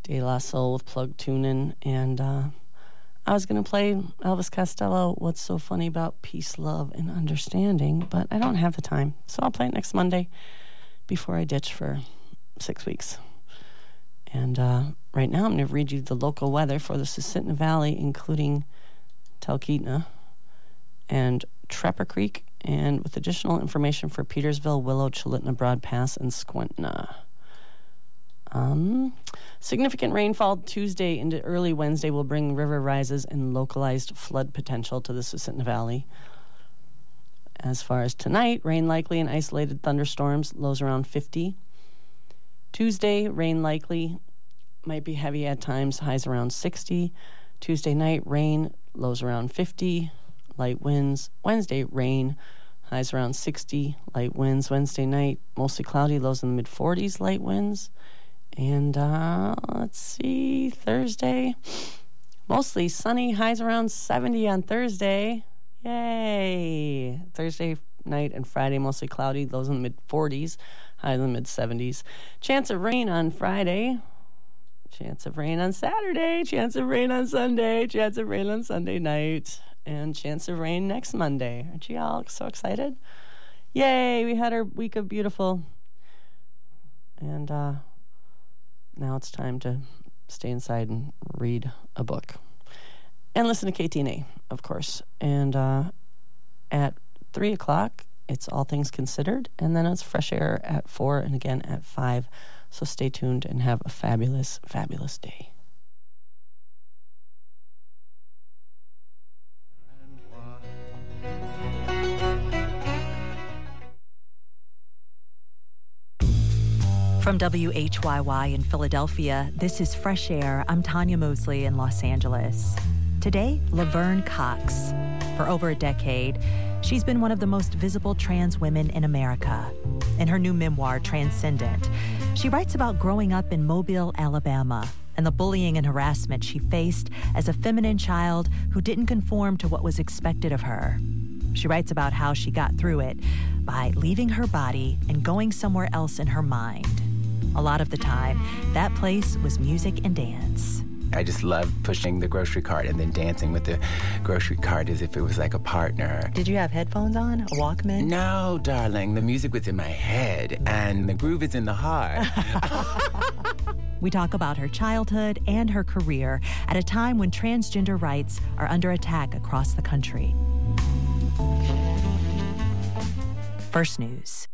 De La Soul with Plug Tunin, and I was going to play Elvis Costello, What's So Funny About Peace, Love, and Understanding, but I don't have the time, so I'll play it next Monday before I ditch for 6 weeks. And right now I'm going to read you the local weather for the Susitna Valley, including Talkeetna and Trapper Creek, and with additional information for Petersville, Willow, Chalitna, Broad Pass, and Squintna. Significant rainfall Tuesday into early Wednesday will bring river rises and localized flood potential to the Susitna Valley. As far as tonight, rain likely and isolated thunderstorms, lows around 50. Tuesday, rain likely, might be heavy at times, highs around 60. Tuesday night, rain, lows around 50, light winds. Wednesday, rain, highs around 60, light winds. Wednesday night, mostly cloudy, lows in the mid-40s, light winds. And let's see, Thursday, mostly sunny, highs around 70 on Thursday. Yay! Thursday night and Friday, mostly cloudy, lows in the mid-40s, highs in the mid-70s. Chance of rain on Friday. Chance of rain on Saturday. Chance of rain on Sunday. Chance of rain on Sunday night. And chance of rain next Monday. Aren't you all so excited? Yay! We had our week of beautiful. And now it's time to stay inside and read a book. And listen to KTNA, of course. And at 3 o'clock, it's All Things Considered. And then it's Fresh Air at 4 and again at 5. So stay tuned and have a fabulous, fabulous day. From WHYY in Philadelphia, this is Fresh Air. I'm Tanya Mosley in Los Angeles. Today, Laverne Cox. For over a decade, she's been one of the most visible trans women in America. In her new memoir, Transcendent, she writes about growing up in Mobile, Alabama, and the bullying and harassment she faced as a feminine child who didn't conform to what was expected of her. She writes about how she got through it by leaving her body and going somewhere else in her mind. A lot of the time, that place was music and dance. I just loved pushing the grocery cart and then dancing with the grocery cart as if it was like a partner. Did you have headphones on? A Walkman? No, darling. The music was in my head and the groove is in the heart. We talk about her childhood and her career at a time when transgender rights are under attack across the country. First News.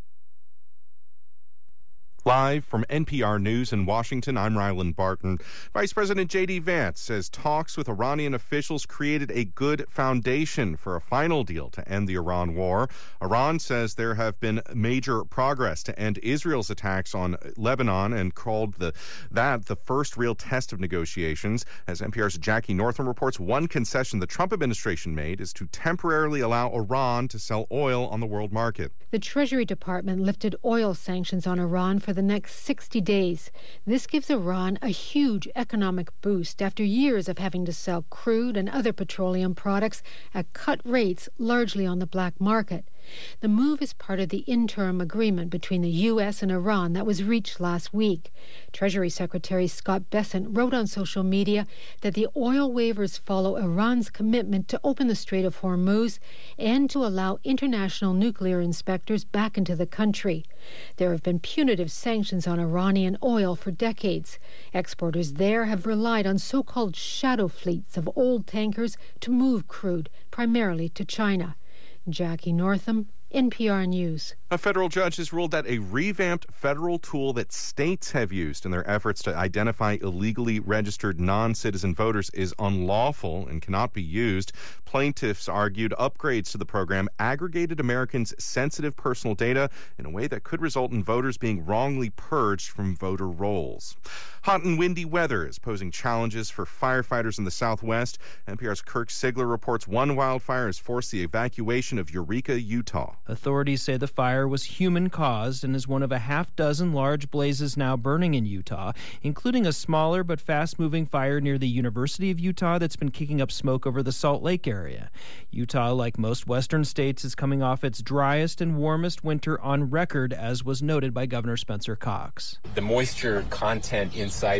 Live from NPR News in Washington, I'm Ryland Barton. Vice President J.D. Vance says talks with Iranian officials created a good foundation for a final deal to end the Iran war. Iran says there have been major progress to end Israel's attacks on Lebanon and called that the first real test of negotiations. As NPR's Jackie Northam reports, one concession the Trump administration made is to temporarily allow Iran to sell oil on the world market. The Treasury Department lifted oil sanctions on Iran for the next 60 days. This gives Iran a huge economic boost after years of having to sell crude and other petroleum products at cut rates, largely on the black market. The move is part of the interim agreement between the U.S. and Iran that was reached last week. Treasury Secretary Scott Bessent wrote on social media that the oil waivers follow Iran's commitment to open the Strait of Hormuz and to allow international nuclear inspectors back into the country. There have been punitive sanctions on Iranian oil for decades. Exporters there have relied on so-called shadow fleets of old tankers to move crude, primarily to China. Jackie Northam, NPR News. A federal judge has ruled that a revamped federal tool that states have used in their efforts to identify illegally registered non-citizen voters is unlawful and cannot be used. Plaintiffs argued upgrades to the program aggregated Americans' sensitive personal data in a way that could result in voters being wrongly purged from voter rolls. Hot and windy weather is posing challenges for firefighters in the Southwest. NPR's Kirk Sigler reports one wildfire has forced the evacuation of Eureka, Utah. Authorities say the fire was human-caused and is one of a half-dozen large blazes now burning in Utah, including a smaller but fast-moving fire near the University of Utah that's been kicking up smoke over the Salt Lake area. Utah, like most western states, is coming off its driest and warmest winter on record, as was noted by Governor Spencer Cox. The moisture content inside